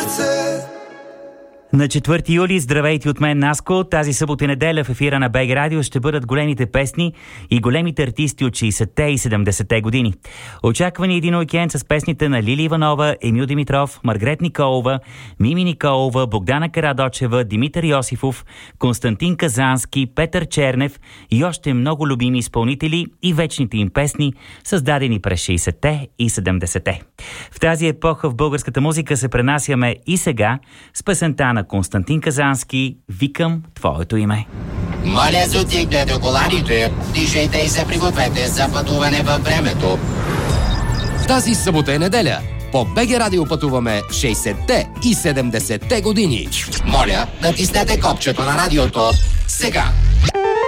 сърце. На 4 юли, здравейте от мен, Наско. Тази събота и неделя в ефира на БГ Радио ще бъдат големите песни и големите артисти от 60-те и 70-те години. Очаквани един уикенд с песните на Лили Иванова, Емил Димитров, Маргрет Николова, Мими Николова, Богдана Карадочева, Димитър Йосифов, Константин Казански, Петър Чернев и още много любими изпълнители и вечните им песни, създадени през 60-те и 70-те. В тази епоха в българската музика се пренасяме и сега с песента на Константин Казански "Викам твоето име". Моля, затигнете коланите, дишайте и се пригответе за пътуване във времето. Тази събота и неделя по БГ Радио пътуваме 60-те и 70-те години. Моля, натиснете копчето на радиото сега.